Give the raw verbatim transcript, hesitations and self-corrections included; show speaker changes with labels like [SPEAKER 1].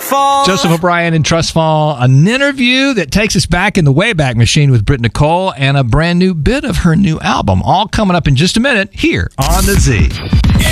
[SPEAKER 1] Fall.
[SPEAKER 2] Joseph O'Brien and Trust Fall, an interview that takes us back in the Wayback Machine with Britt Nicole and a brand new bit of her new album. All coming up in just a minute here on The Z.